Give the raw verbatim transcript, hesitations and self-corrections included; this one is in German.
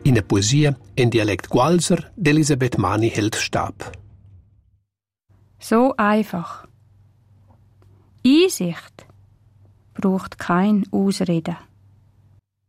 In der Poesie in Dialekt Gualser d'Elisabeth Mani hält Stab. So einfach. Einsicht braucht kein Ausreden.